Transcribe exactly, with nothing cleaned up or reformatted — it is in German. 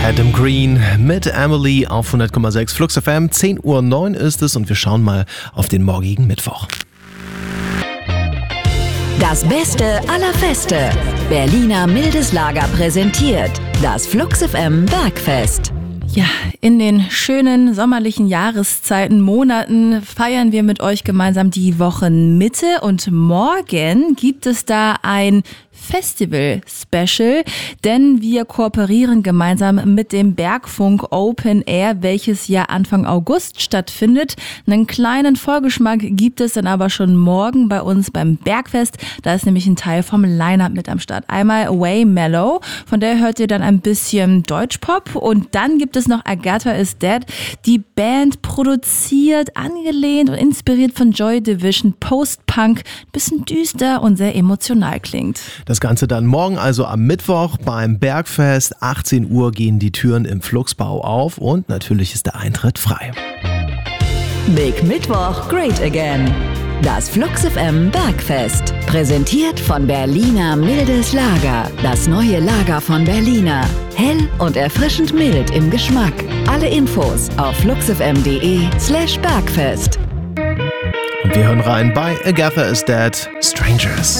Adam Green mit Emily auf hundert Komma sechs Flux F M. zehn Uhr neun ist es und wir schauen mal auf den morgigen Mittwoch. Das Beste aller Feste. Berliner Mildes Lager präsentiert das Flux F M Bergfest. Ja, in den schönen sommerlichen Jahreszeiten, Monaten feiern wir mit euch gemeinsam die Wochenmitte und morgen gibt es da ein Festival-Special, denn wir kooperieren gemeinsam mit dem Bergfunk Open Air, welches ja Anfang August stattfindet. Einen kleinen Vorgeschmack gibt es dann aber schon morgen bei uns beim Bergfest. Da ist nämlich ein Teil vom Line-Up mit am Start. Einmal Way Mellow, von der hört ihr dann ein bisschen Deutschpop und dann gibt es noch Agatha is Dead. Die Band produziert, angelehnt und inspiriert von Joy Division, Post-Punk, bisschen düster und sehr emotional klingt. Das Ganze dann morgen, also am Mittwoch beim Bergfest. achtzehn Uhr gehen die Türen im Fluxbau auf und natürlich ist der Eintritt frei. Big Mittwoch, great again. Das Flux F M Bergfest. Präsentiert von Berliner Mildes Lager. Das neue Lager von Berliner. Hell und erfrischend mild im Geschmack. Alle Infos auf fluxfm.de slash Bergfest. Und wir hören rein bei Agatha is Dead, Strangers.